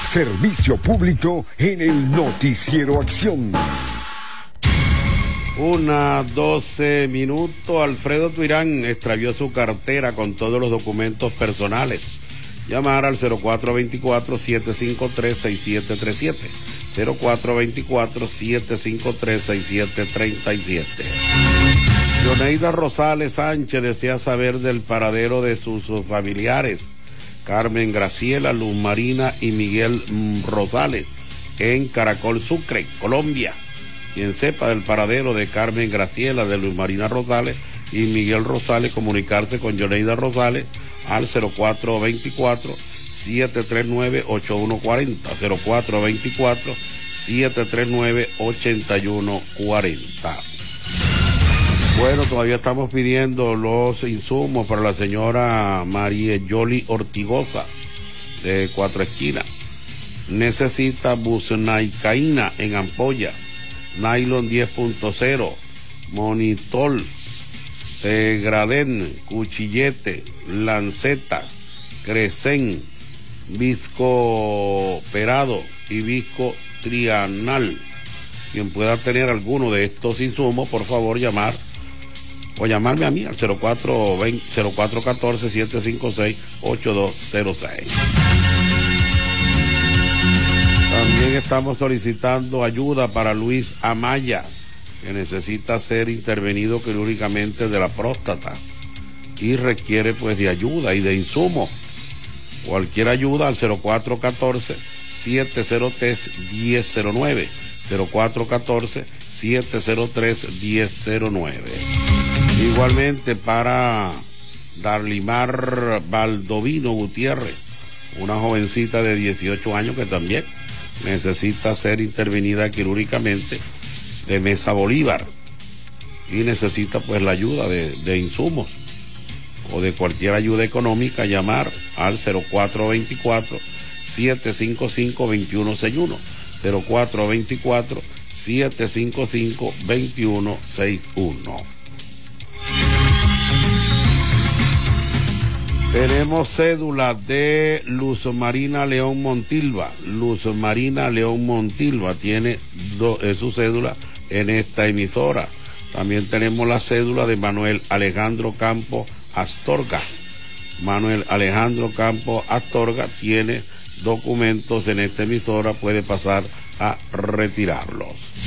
Servicio público en el Noticiero Acción. 1:12. Alfredo Tuirán extravió su cartera con todos los documentos personales. Llamar al 0424-753-6737. 0424-753-6737. Yoneida Rosales Sánchez desea saber del paradero de sus familiares, Carmen Graciela, Luz Marina y Miguel Rosales, en Caracol Sucre, Colombia. Quien sepa del paradero de Carmen Graciela, de Luz Marina Rosales y Miguel Rosales, comunicarse con Yoneida Rosales al 0424-739-8140, 0424-739-8140. Bueno, todavía estamos pidiendo los insumos para la señora María Yoli Ortigosa, de Cuatro Esquinas. Necesita bucnaicaína en ampolla, nylon 10.0, monitol, Tegraden, cuchillete, lanceta, crecén, visco perado y visco trianal. Quien pueda tener alguno de estos insumos, por favor llamar o llamarme a mí al 0414-756-8206. También estamos solicitando ayuda para Luis Amaya, que necesita ser intervenido quirúrgicamente de la próstata y requiere pues de ayuda y de insumos. Cualquier ayuda al 0414-703-1009, 0414-703-1009. Igualmente para Darlimar Baldovino Gutiérrez, una jovencita de 18 años que también necesita ser intervenida quirúrgicamente de Mesa Bolívar y necesita pues la ayuda de insumos o de cualquier ayuda económica. Llamar al 0424-755-2161, 0424-755-2161. Tenemos cédula de Luz Marina León Montilva. Luz Marina León Montilva tiene su cédula en esta emisora. También tenemos la cédula de Manuel Alejandro Campo Astorga. Manuel Alejandro Campo Astorga tiene documentos en esta emisora, puede pasar a retirarlos.